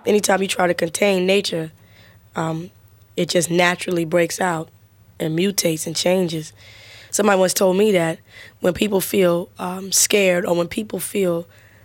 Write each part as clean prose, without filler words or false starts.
anytime you try to contain nature, it just naturally breaks out and mutates and changes. Somebody once told me that when people feel scared or when people feel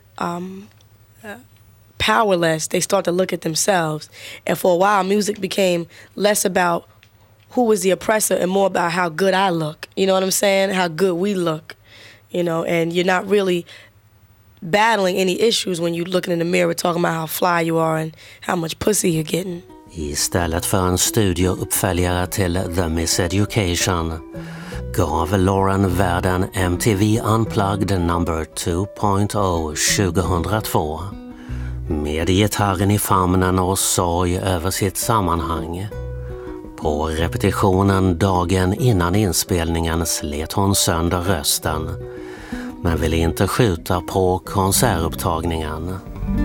powerless, they start to look at themselves. And for a while, music became less about who was the oppressor and more about how good I look. You know what I'm saying? How good we look. You know, and you're not really battling any issues when you're looking in the mirror talking about how fly you are and how much pussy you're getting. Istället för en studiouppföljare till The Miseducation gav Lauren världen MTV Unplugged number 2.0 2002 med gitarren i famnen och sorg över sitt sammanhang. På repetitionen dagen innan inspelningen slet hon sönder rösten, men ville inte skjuta på konsertupptagningen.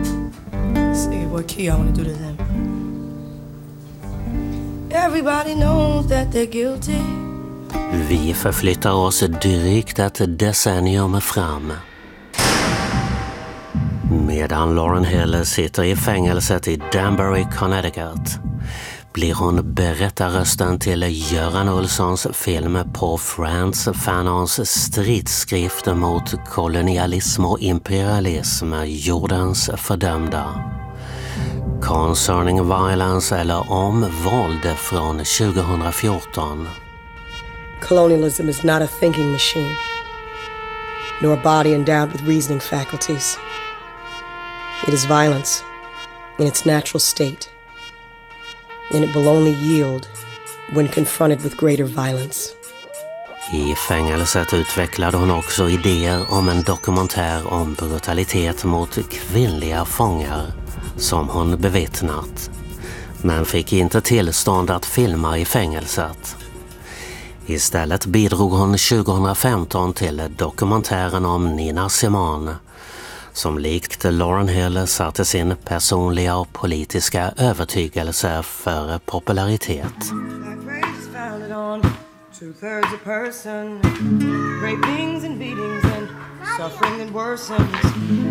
Everybody knows that they're guilty. Vi förflyttar oss drygt ett decennium fram. Medan Lauryn Hill sitter i fängelset i Danbury, Connecticut, blir hon berättarrösten till Göran Olssons film på Frantz Fanons stridsskrift mot kolonialism och imperialism, Jordens fördömda. Concerning Violence eller Om våld från 2014. Colonialism is not a thinking machine, nor a body endowed with reasoning faculties. It is violence in its natural state, and it will only yield when confronted with greater violence. I fängelset utvecklade hon också idéer om en dokumentär om brutalitet mot kvinnliga fångar som hon bevittnat, men fick inte tillstånd att filma i fängelset. Istället bidrog hon 2015 till dokumentären om Nina Simone, som likt Lauryn Hill satte sin personliga och politiska övertygelse för popularitet. Two-thirds a person, rapings and beatings and suffering that worsens.